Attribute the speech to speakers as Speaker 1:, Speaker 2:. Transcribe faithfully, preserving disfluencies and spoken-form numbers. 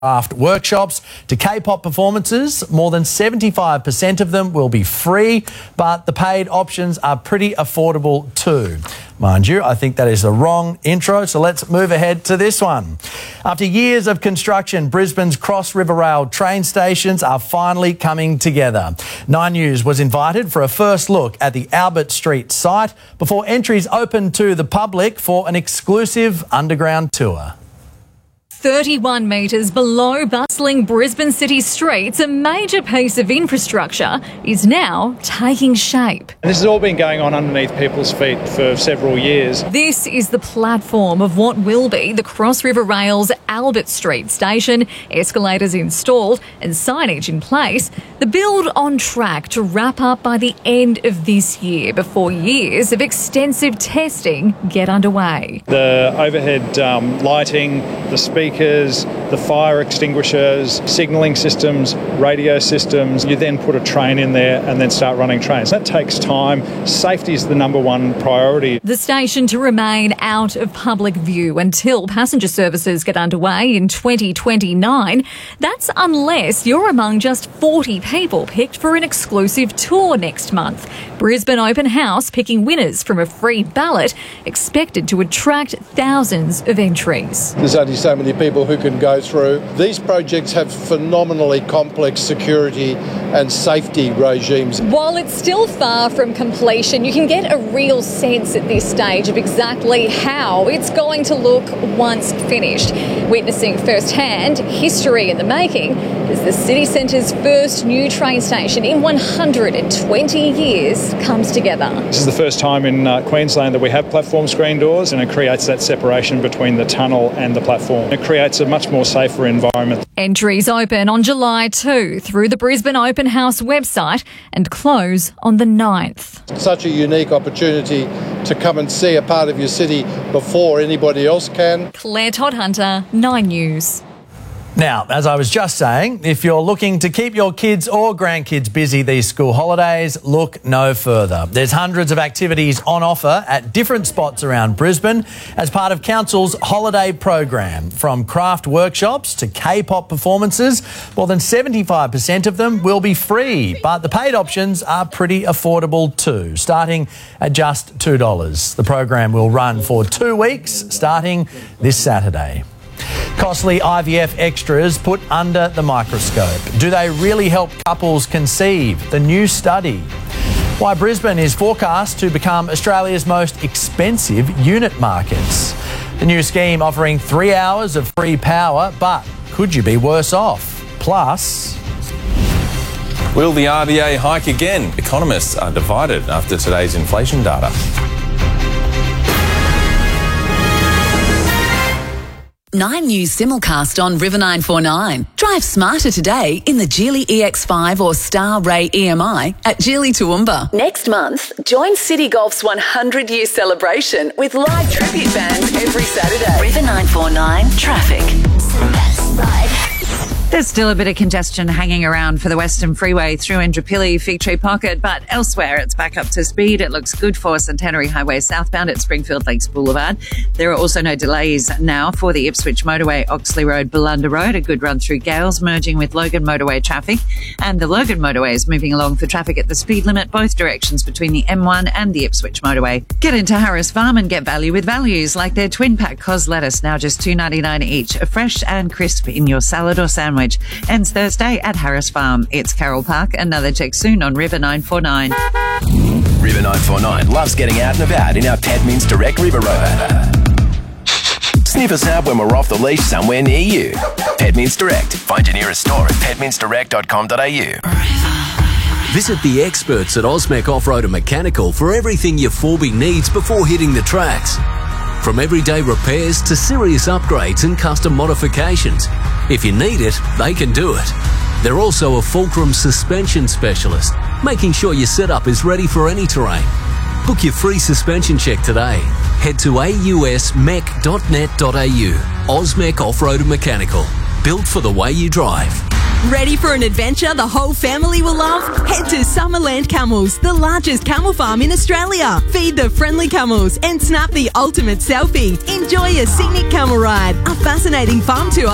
Speaker 1: craft workshops to K-pop performances. More than seventy-five percent of them will be free, but the paid options are pretty affordable too. Mind you, I think that is the wrong intro, so let's move ahead to this one. After years of construction, Brisbane's Cross River Rail train stations are finally coming together. Nine News was invited for a first look at the Albert Street site before entries opened to the public for an exclusive underground tour.
Speaker 2: thirty-one metres below bustling Brisbane city streets, a major piece of infrastructure is now taking shape.
Speaker 3: This has all been going on underneath people's feet for several years.
Speaker 2: This is the platform of what will be the Cross River Rail's Albert Street station, escalators installed and signage in place. The build on track to wrap up by the end of this year before years of extensive testing get underway.
Speaker 3: The overhead um, lighting, the speakers, the fire extinguishers, signalling systems, radio systems. You then put a train in there and then start running trains. That takes time. Safety is the number one priority.
Speaker 2: The station to remain out of public view until passenger services get underway in twenty twenty-nine. That's unless you're among just forty people picked for an exclusive tour next month. Brisbane Open House picking winners from a free ballot, expected to attract thousands of entries.
Speaker 4: There's only so many people who can go through. These projects have phenomenally complex security and safety regimes.
Speaker 2: While it's still far from completion, you can get a real sense at this stage of exactly how it's going to look once finished. Witnessing firsthand history in the making as the city centre's first new train station in one hundred twenty years comes together.
Speaker 3: This is the first time in uh, Queensland that we have platform screen doors, and it creates that separation between the tunnel and the platform. It creates a much more safer environment.
Speaker 2: Entries open on July second through the Brisbane Open House website and close on the ninth.
Speaker 4: Such a unique opportunity to come and see a part of your city before anybody else can.
Speaker 2: Claire Todd-Hunter, Nine News.
Speaker 1: Now, as I was just saying, if you're looking to keep your kids or grandkids busy these school holidays, look no further. There's hundreds of activities on offer at different spots around Brisbane as part of Council's holiday program. From craft workshops to K-pop performances, more than seventy-five percent of them will be free, but the paid options are pretty affordable too, starting at just two dollars. The program will run for two weeks, starting this Saturday. Costly I V F extras put under the microscope. Do they really help couples conceive? The new study. Why Brisbane is forecast to become Australia's most expensive unit markets. The new scheme offering three hours of free power, but could you be worse off? Plus,
Speaker 5: will the R B A hike again? Economists are divided after today's inflation data.
Speaker 6: Nine News simulcast on River nine four nine. Drive smarter today in the Geely E X five or Star Ray E M I at Geely Toowoomba. Next month, join City Golf's one hundred year celebration with live tribute bands every Saturday. River nine four nine traffic.
Speaker 7: There's still a bit of congestion hanging around for the Western Freeway through Indooroopilly, Fig Tree Pocket, but elsewhere it's back up to speed. It looks good for Centenary Highway southbound at Springfield Lakes Boulevard. There are also no delays now for the Ipswich Motorway, Oxley Road, Ballunda Road. A good run through Gales, merging with Logan Motorway traffic. And the Logan Motorway is moving along for traffic at the speed limit, both directions between the M one and the Ipswich Motorway. Get into Harris Farm and get value with values like their twin pack cos lettuce, now just two dollars ninety-nine each. Fresh and crisp in your salad or sandwich. Ends Thursday at Harris Farm. It's Carol Park. Another check soon on River nine four nine.
Speaker 8: River nine four nine loves getting out and about in our Petmeans Direct River Rover. Sniff us out when we're off the leash somewhere near you. Petmeans Direct. Find your nearest store at pet means direct dot com dot a u.
Speaker 9: Visit the experts at Osmec Off-Road and Mechanical for everything your four B needs before hitting the tracks. From everyday repairs to serious upgrades and custom modifications. If you need it, they can do it. They're also a Fulcrum suspension specialist, making sure your setup is ready for any terrain. Book your free suspension check today. Head to a u s mech dot net dot a u. Osmec Off-Road and Mechanical. Built for the way you drive.
Speaker 10: Ready for an adventure the whole family will love? Head to Summerland Camels, the largest camel farm in Australia. Feed the friendly camels and snap the ultimate selfie. Enjoy a scenic camel ride, a fascinating farm tour